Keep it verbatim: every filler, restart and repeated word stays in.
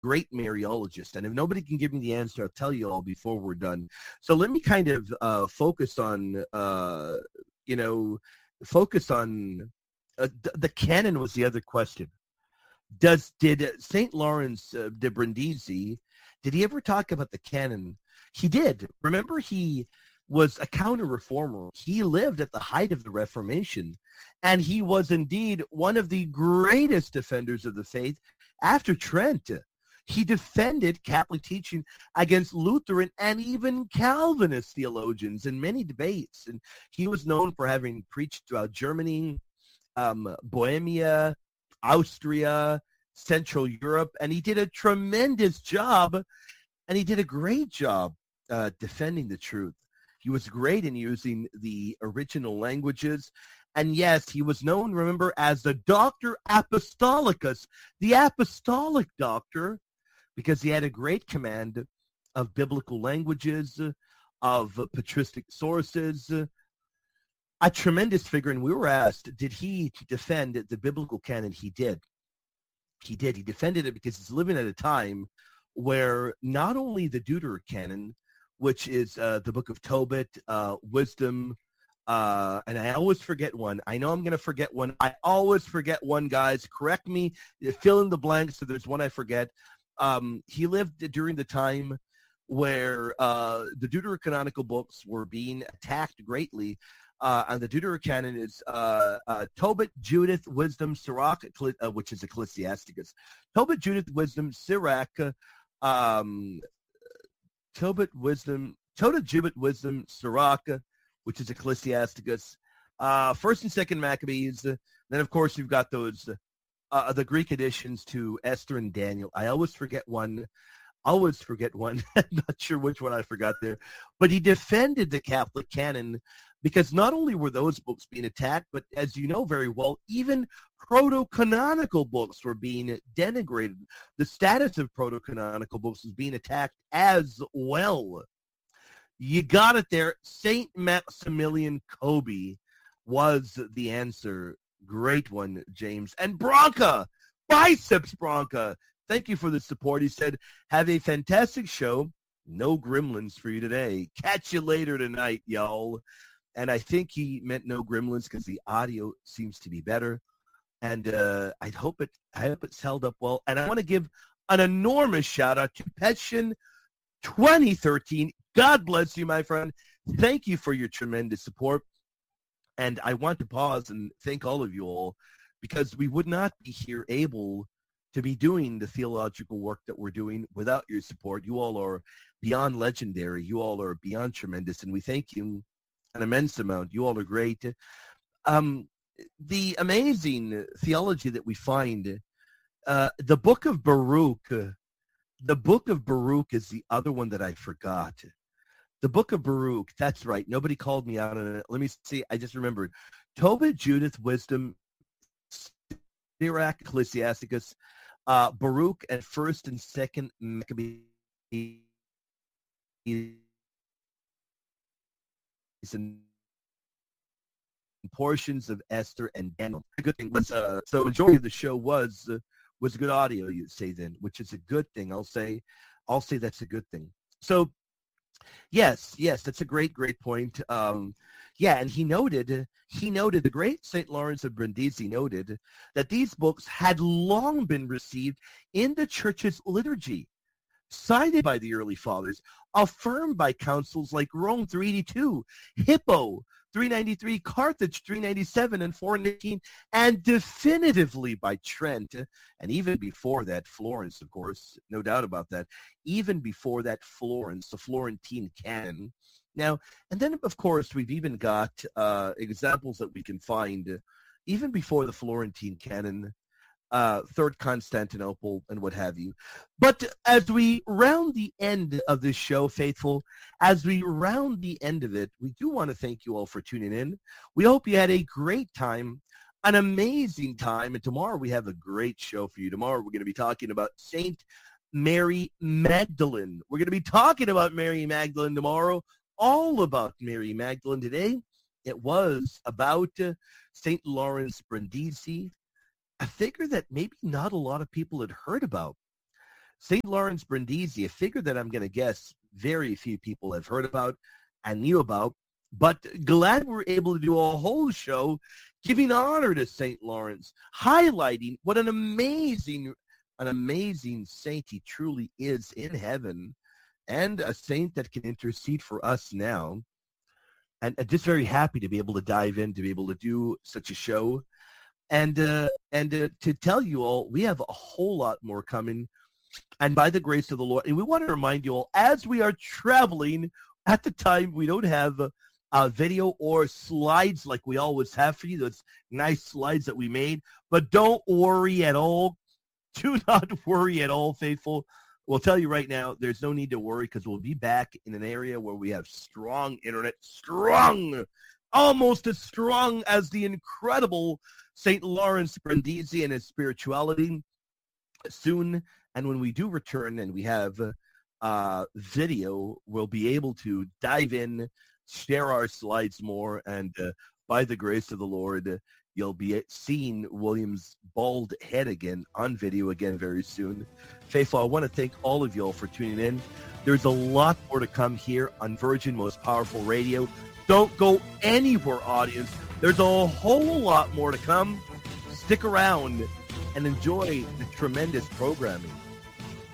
great Mariologist? And if nobody can give me the answer, I'll tell you all before we're done. So let me kind of uh, focus on, uh, you know, focus on uh, th- the canon was the other question. Does did Saint Lawrence uh, de Brindisi, did he ever talk about the canon? He did. Remember, he was a counter-reformer. He lived at the height of the Reformation, and he was indeed one of the greatest defenders of the faith after Trent. He defended Catholic teaching against Lutheran and even Calvinist theologians in many debates. And he was known for having preached throughout Germany, um, Bohemia, Austria, Central Europe, and he did a tremendous job, and he did a great job uh, defending the truth. He was great in using the original languages, and yes, he was known, remember, as the Doctor Apostolicus, the apostolic doctor, because he had a great command of biblical languages, of patristic sources, a tremendous figure. And we were asked, did he defend the biblical canon? He did. He did. He defended it because he's living at a time where not only the Deuterocanon, which is uh, the book of Tobit, uh, wisdom, uh, and I always forget one. I know I'm going to forget one. I always forget one, guys. Correct me. Fill in the blanks if there's one I forget. Um, he lived during the time where uh, the Deuterocanonical books were being attacked greatly. Uh, and the Deuterocanon is uh, uh, Tobit, Judith, Wisdom, Sirach, uh, which is Ecclesiasticus. Tobit, Judith, Wisdom, Sirach, um, Tobit, Wisdom, Tobit, Judith, Wisdom, Sirach, which is Ecclesiasticus. Uh, First and Second Maccabees. Then, of course, you've got those uh, the Greek additions to Esther and Daniel. I always forget one. Always forget one. I'm not sure which one I forgot there. But he defended the Catholic canon, because not only were those books being attacked, but as you know very well, even proto-canonical books were being denigrated. The status of proto-canonical books was being attacked as well. You got it there. Saint Maximilian Kolbe was the answer. Great one, James. And Bronca, Biceps Bronca, thank you for the support. He said, have a fantastic show. No gremlins for you today. Catch you later tonight, y'all. And I think he meant no gremlins because the audio seems to be better. And uh, I hope it I hope it's held up well. And I want to give an enormous shout out to Pettion twenty thirteen. God bless you, my friend. Thank you for your tremendous support. And I want to pause and thank all of you all, because we would not be here able to be doing the theological work that we're doing without your support. You all are beyond legendary. You all are beyond tremendous. And we thank you an immense amount. You all are great. Um, the amazing theology that we find, uh, the book of Baruch, uh, the book of Baruch is the other one that I forgot. The book of Baruch, that's right. Nobody called me out on it. Let me see. I just remembered. Tobit, Judith, Wisdom, Sirach, Ecclesiasticus, uh, Baruch, and First and Second Maccabees, and portions of Esther and Daniel. The good thing was, uh, so majority of the show was uh, was good audio, you'd say then, which is a good thing. I'll say, I'll say that's a good thing. So, yes, yes, that's a great, great point. Um, yeah, and he noted, he noted, the great Saint Lawrence of Brindisi noted that these books had long been received in the church's liturgy, cited by the early fathers, affirmed by councils like Rome three eighty-two, Hippo three ninety-three, Carthage three ninety-seven and four nineteen, and definitively by Trent, and even before that, Florence, of course, no doubt about that, even before that, Florence, the Florentine canon. Now, and then, of course, we've even got uh, examples that we can find even before the Florentine canon, uh, Third Constantinople, and what have you. But as we round the end of this show, faithful, as we round the end of it, we do want to thank you all for tuning in. We hope you had a great time, an amazing time, and tomorrow we have a great show for you. Tomorrow we're going to be talking about Saint Mary Magdalene. We're going to be talking about Mary Magdalene tomorrow, all about Mary Magdalene today. It was about uh, Saint Lawrence Brindisi, a figure that maybe not a lot of people had heard about. Saint Lawrence Brindisi, a figure that I'm going to guess very few people have heard about and knew about, but glad we're able to do a whole show giving honor to Saint Lawrence, highlighting what an amazing, an amazing saint he truly is in heaven, and a saint that can intercede for us now. And, and just very happy to be able to dive in, to be able to do such a show. And uh, and uh, to tell you all, we have a whole lot more coming. And by the grace of the Lord, and we want to remind you all, as we are traveling, at the time, we don't have a, a video or slides like we always have for you, those nice slides that we made. But don't worry at all. Do not worry at all, faithful. We'll tell you right now, there's no need to worry because we'll be back in an area where we have strong internet, strong, almost as strong as the incredible Saint Lawrence Brindisi and his spirituality soon. And when we do return and we have uh, video, we'll be able to dive in, share our slides more, and uh, by the grace of the Lord, you'll be seeing William's bald head again on video again very soon. Faithful, I want to thank all of y'all for tuning in. There's a lot more to come here on Virgin Most Powerful Radio. Don't go anywhere, audience. There's a whole lot more to come. Stick around and enjoy the tremendous programming.